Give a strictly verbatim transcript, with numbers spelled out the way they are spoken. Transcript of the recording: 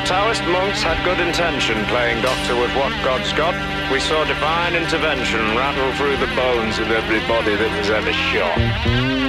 Taoist monks had good intention playing doctor with what God's got. We saw divine intervention rattle through the bones of everybody that was ever shot.